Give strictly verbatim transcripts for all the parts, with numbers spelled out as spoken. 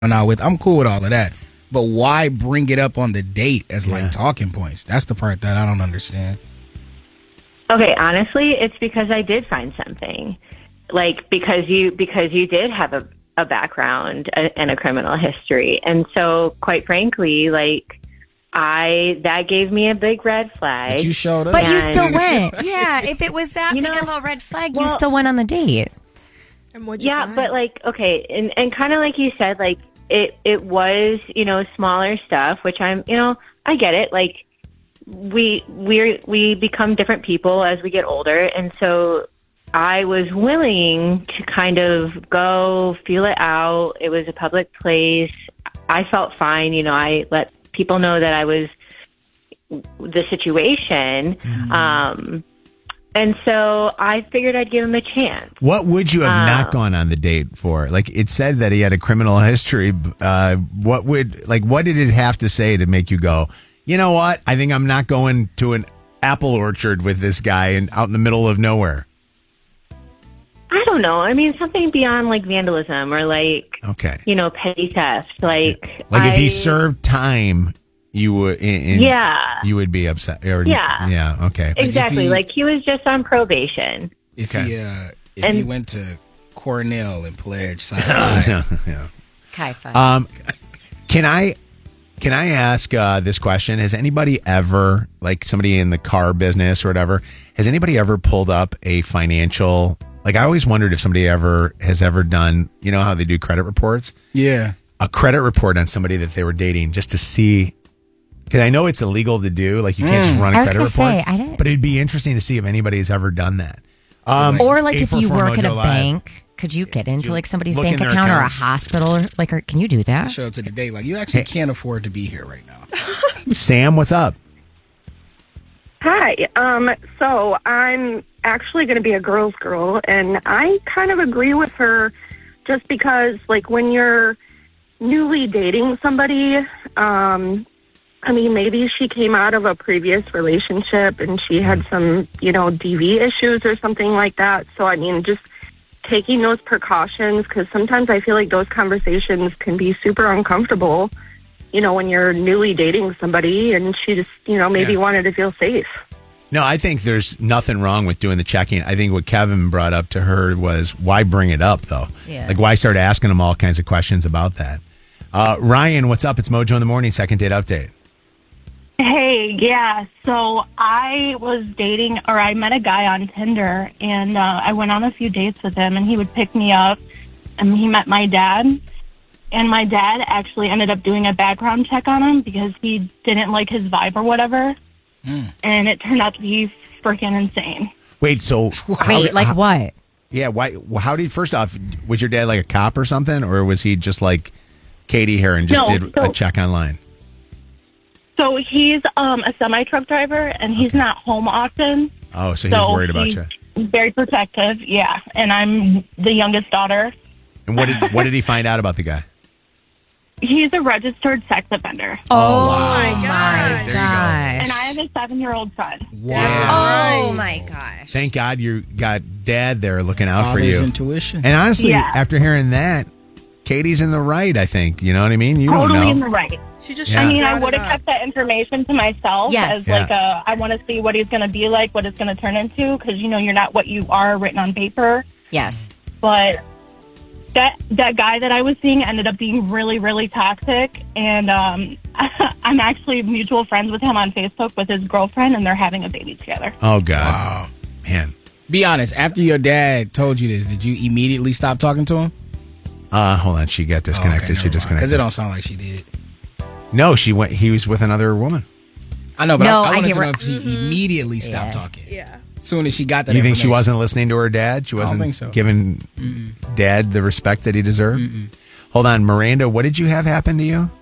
out with. I'm cool with all of that. But why bring it up on the date as Yeah. like talking points? That's the part that I don't understand. Okay, honestly, it's because I did find something. Like, because you because you did have a, a background and a criminal history. And so, quite frankly, like, I that gave me a big red flag. But you showed up. But you And- still went. Yeah, if it was that You big know, of a red flag, well- you still went on the date. And what'd you Yeah, find? but like, okay, and, and kind of like you said, like, it, it was, you know, smaller stuff, which I'm, you know, I get it. Like, we, we we become different people as we get older. And so I was willing to kind of go feel it out. It was a public place. I felt fine. You know, I let people know that I was the situation. Mm-hmm. Um, and so I figured I'd give him a chance. What would you have not Um, gone on the date for? Like, it said that he had a criminal history. Uh, what would, like, what did it have to say to make you go, you know what? I think I'm not going to an apple orchard with this guy and out in the middle of nowhere. I don't know. I mean, something beyond like vandalism or like, Okay. you know, petty theft. Like, Like, if I- he served time, you would, in, in- Yeah. you would be upset. Or, Yeah. Yeah. Okay. exactly. he- Like, he was just on probation. If Okay. he uh, if And- he went to Cornell and pledged sci-fi, yeah. Yeah. Kai-Fi. Um, can I can I ask uh, this question? Has anybody ever, like somebody in the car business or whatever, has anybody ever pulled up a financial? Like, I always wondered if somebody ever has ever done. You know how they do credit reports? yeah. A credit report on somebody that they were dating, just to see. Because I know it's illegal to do. Like, you can't just run a I was credit gonna report. say, I didn't- But it'd be interesting to see if anybody's ever done that. Um, or like if you eight four four work at a Mojo Live. bank, could you get into you like somebody's look in bank their account accounts? or a hospital? Or like, or, can you do that? Show up to the date like you actually can't afford to be here right now. Sam, what's up? Hi. Um, so I'm actually going to be a girl's girl, and I kind of agree with her just because, like, when you're newly dating somebody, um, I mean, maybe she came out of a previous relationship and she had some, you know, D V issues or something like that. So, I mean, just taking those precautions, because sometimes I feel like those conversations can be super uncomfortable, you know, when you're newly dating somebody and she just, you know, maybe Yeah. wanted to feel safe. No, I think there's nothing wrong with doing the checking. I think what Kevin brought up to her was why bring it up, though? Yeah. Like, why start asking him all kinds of questions about that? Uh, Ryan, what's up? It's Mojo in the Morning, second date update. Hey, yeah. So I was dating, or I met a guy on Tinder, and uh, I went on a few dates with him, and he would pick me up, and he met my dad. And my dad actually ended up doing a background check on him because he didn't like his vibe or whatever. And it turned out to be freaking insane. Wait, so how Wait, did- like how- what? Yeah, why? How did first off, was your dad like a cop or something, or was he just like Katie here and just No, did so- a check online? So he's um, a semi-truck driver, and he's not home often. Oh, so he so was worried about he's you. Very protective, yeah. And I'm the youngest daughter. And what did what did he find out about the guy? He's a registered sex offender. Oh, my my gosh. There you go. gosh. And I have a seven-year-old son. Wow. Oh my gosh. Thank God you got dad there looking out for Father's you. intuition. And honestly, Yeah. after hearing that, Katie's in the right. I think you know what I mean. You don't Totally know. in the right. She just Yeah. I mean, I brought would it have up. kept that information to myself Yes. as Yeah. like a, I want to see what he's going to be like, what it's going to turn into, because, you know, you're not what you are written on paper. Yes. But that that guy that I was seeing ended up being really, really toxic. And um, I'm actually mutual friends with him on Facebook with his girlfriend, and they're having a baby together. Oh God, Wow. man. Be honest. After your dad told you this, did you immediately stop talking to him? Uh, hold on, she got disconnected. she Because disconnected. it don't sound like she did. No, she went. He was with another woman. I know, but No, I, I I wanted get to know where- if she immediately stopped Yeah. talking. Yeah. As soon as she got that You think she information. wasn't listening to her dad? She I don't wasn't think so. giving dad the respect that he deserved. Hold on, Miranda. What did you have happen to you?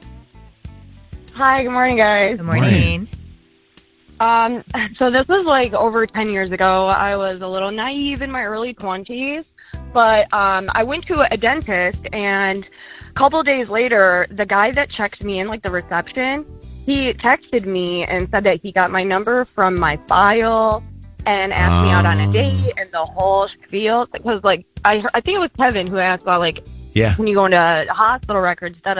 Hi, good morning, guys. Good morning. Um, so this was like over ten years ago. I was a little naive in my early twenties, but um, I went to a dentist, and a couple days later, the guy that checked me in, like the reception, he texted me and said that he got my number from my file and asked me out on a date and the whole spiel. Because like I, heard- I think it was Kevin who asked about like, Yeah. when you go into hospital records, da